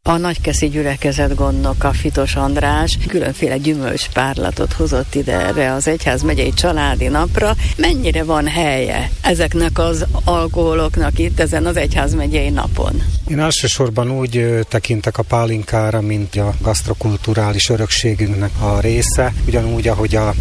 A nagykeszi gyülekezet gondnoka Fitos András különféle gyümölcspárlatot hozott ide erre az egyházmegyei családi napra. Mennyire van helye ezeknek az alkoholoknak itt ezen az egyházmegyei napon? Én elsősorban úgy tekintek a pálinkára, mint a gasztrokulturális örökségünknek a része, ugyanúgy, ahogy a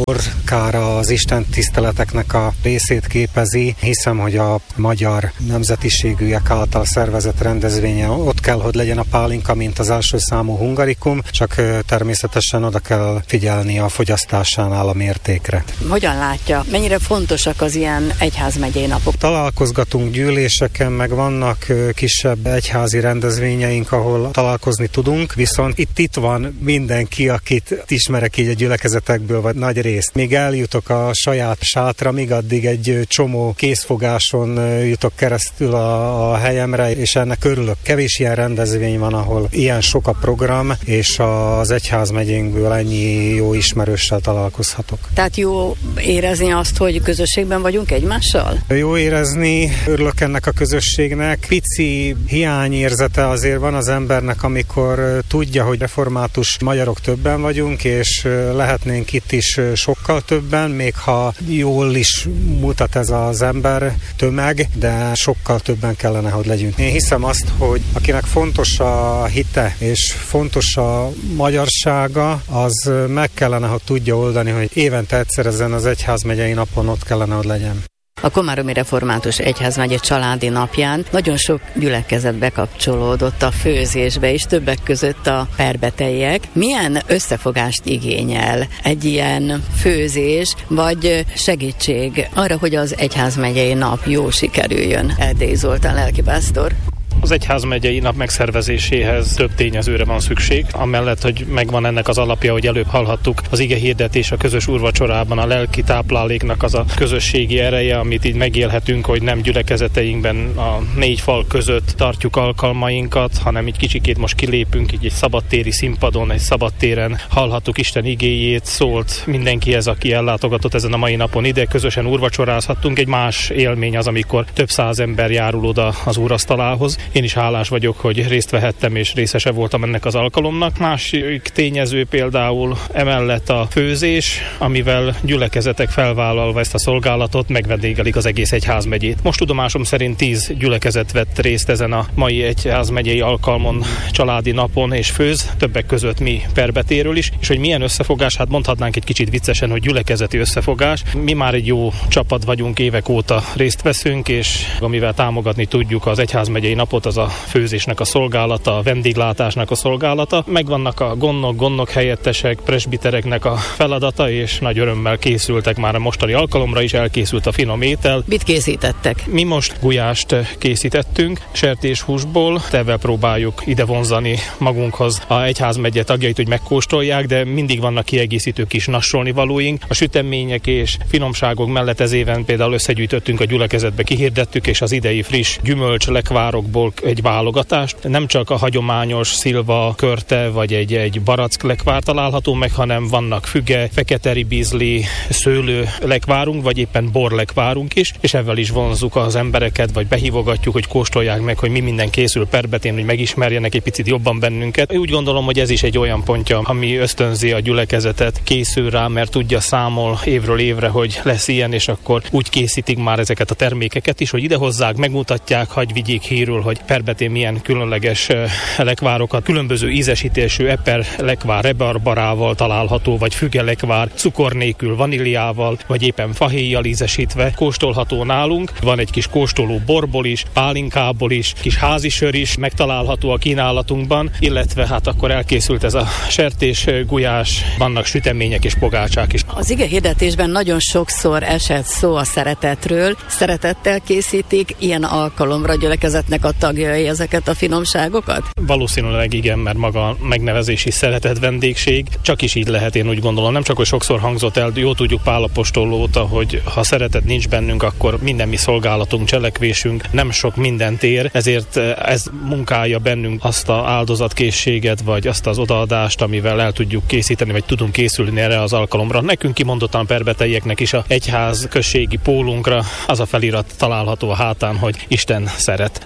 borkára az Isten tiszteleteknek a részét képezi. Hiszem, hogy a magyar nemzetiségűek által szervezett rendezvényen ott kell, hogy legyen a pálinka, mint az első számú hungarikum, csak természetesen oda kell figyelni a fogyasztásánál a mértékre. Hogyan látja, mennyire fontosak az ilyen egyházmegyei napok? Találkozgatunk gyűléseken, meg vannak kisebb egyházi rendezvényeink, ahol találkozni tudunk, viszont itt van mindenki, akit ismerek így a gyülekezetekből, vagy nagy részt. Még eljutok a saját sátramig, addig egy csomó készfogáson jutok keresztül a helyemre, és ennek örülök. Kevés ilyen rendezvény van, ahol ilyen sok a program, és az egyházmegyénkből ennyi jó ismerőssel találkozhatok. Tehát jó érezni azt, hogy közösségben vagyunk egymással? Jó érezni, örülök ennek a közösségnek. Pici hiányérzete azért van az embernek, amikor tudja, hogy református magyarok többen vagyunk, és lehetnénk itt is sokkal többen, még ha jól is mutat ez az ember tömeg, de sokkal többen kellene, hogy legyünk. Én hiszem azt, hogy akinek fontos a hite és fontos a magyarsága, az meg kellene, hogy tudja oldani, hogy évente egyszer ezen az egyházmegyei napon ott kellene, hogy legyen. A Komáromi Református Egyházmegye családi napján nagyon sok gyülekezet bekapcsolódott a főzésbe, és többek között a perbeteiek. Milyen összefogást igényel egy ilyen főzés, vagy segítség arra, hogy az egyházmegyei nap jó sikerüljön? Erdélyi Zoltán lelkipásztor. Az egyházmegyei nap megszervezéséhez több tényezőre van szükség, amellett, hogy megvan ennek az alapja, hogy előbb hallhattuk, az ige hirdetés a közös úrvacsorában, a lelki tápláléknak az a közösségi ereje, amit így megélhetünk, hogy nem gyülekezeteinkben a négy fal között tartjuk alkalmainkat, hanem így kicsikét most kilépünk, így egy szabadtéri színpadon, egy szabadtéren hallhattuk Isten igéjét, szólt mindenkihez, aki ellátogatott ezen a mai napon ide, közösen úrvacsorázhattunk. Egy más élmény az, amikor több száz ember járul oda az úrasztalához. Én is hálás vagyok, hogy részt vehettem és részese voltam ennek az alkalomnak. Másik tényező például emellett a főzés, amivel gyülekezetek felvállalva ezt a szolgálatot megvendégelik az egész egyházmegyét. Most tudomásom szerint 10 gyülekezet vett részt ezen a mai egyházmegyei alkalmon, családi napon és főz, többek között mi Perbetéről is, és hogy milyen összefogás, hát mondhatnánk egy kicsit viccesen, hogy gyülekezeti összefogás. Mi már egy jó csapat vagyunk, évek óta részt veszünk, és amivel támogatni tudjuk az egyházmegyei napot, az a főzésnek a szolgálata, a vendéglátásnak a szolgálata. Megvannak a gondnok helyettesek, presbitereknek a feladata, és nagy örömmel készültek már a mostani alkalomra is, elkészült a finom étel. Mit készítettek? Mi most gulyást készítettünk, sertéshúsból, ezzel próbáljuk ide vonzani magunkhoz a egyházmegye tagjait, hogy megkóstolják, de mindig vannak kiegészítő kis nassolni valóink. A sütemények és finomságok mellett ez éven például összegyűjtöttünk a gyülekezetbe, kihirdettük, és az idei friss gyümölcs lekvárokból egy válogatást. Nem csak a hagyományos szilva körte vagy egy barack lekvár található meg, hanem vannak füge, fekete ribizli, szőlő lekvárunk, vagy éppen bor lekvárunk is, és ezzel is vonzzuk az embereket, vagy behívogatjuk, hogy kóstolják meg, hogy mi minden készül Perbetén, hogy megismerjenek egy picit jobban bennünket. Úgy gondolom, hogy ez is egy olyan pontja, ami ösztönzi a gyülekezetet, készül rá, mert tudja, számol évről évre, hogy lesz ilyen, és akkor úgy készítik már ezeket a termékeket is, hogy idehozzák, megmutatják, hagy vigyék hírül, hogy Perbetén milyen különleges lekvárokat, különböző ízesítésű eper lekvár rebarbarával található, vagy füge lekvár cukor nélkül, vaníliával, vagy éppen fahéjjal ízesítve kóstolható nálunk. Van egy kis kóstoló borból is, pálinkából is, kis házisör is megtalálható a kínálatunkban, illetve hát akkor elkészült ez a sertés gulyás, vannak sütemények és pogácsák is. Az ige hirdetésben nagyon sokszor esett szó a szeretetről. Szeretettel készítik ilyen alkalomra gyülekezetnek a tagjai ezeket a finomságokat? Valószínűleg igen, mert maga a megnevezés is szeretett vendégség. Csak is így lehet, én úgy gondolom. Nem csak, hogy sokszor hangzott el, jó tudjuk Pál apostol óta, hogy ha szeretet nincs bennünk, akkor minden mi szolgálatunk, cselekvésünk nem sok mindent ér, ezért ez munkálja bennünk azt az áldozatkészséget, vagy azt az odaadást, amivel el tudjuk készíteni, vagy tudunk készülni erre az alkalomra. Nekünk kimondottan perbeteieknek is a egyház községi pólunkra az a felirat található a hátán, hogy Isten szeret. Én úgy gondolom,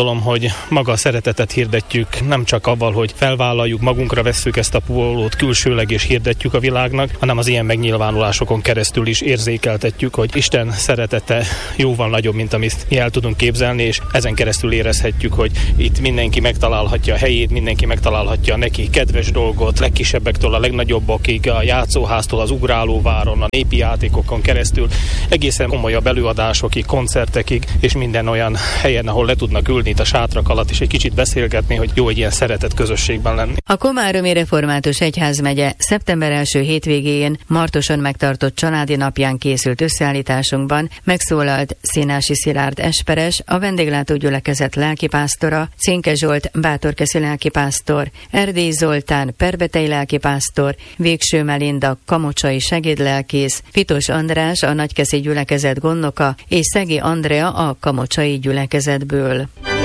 gondolom, hogy maga a szeretetet hirdetjük, nem csak avval, hogy felvállaljuk, magunkra vesszük ezt a pólót külsőleg és hirdetjük a világnak, hanem az ilyen megnyilvánulásokon keresztül is érzékeltetjük, hogy Isten szeretete jóval nagyobb, mint amit mi el tudunk képzelni, és ezen keresztül érezhetjük, hogy itt mindenki megtalálhatja a helyét, mindenki megtalálhatja neki kedves dolgot, legkisebbektől a legnagyobbakig, a játszóháztól az ugrálóváron, a népi játékokon keresztül, egészen komolyabb előadásokig, koncertekig, és minden olyan helyen, ahol le tudnak ülni itt a sátrak alatt, és egy kicsit beszélgetni, hogy jó egy ilyen szeretett közösségben lenni. A Komáromi Református Egyházmegye szeptember első hétvégén Martoson megtartott családi napján készült összeállításunkban megszólalt Színási Szilárd esperes, a vendéglátógyülekezet lelkipásztora, Cinke Zsolt bátorkeszi lelkipásztor, Erdély Zoltán perbetei lelkipásztor, Végső Melinda kamocsai segédlelkész, Pitos András a nagykeszi gyülekezet gondnoka és Szegi Andrea a kamocsai gyülekezetből.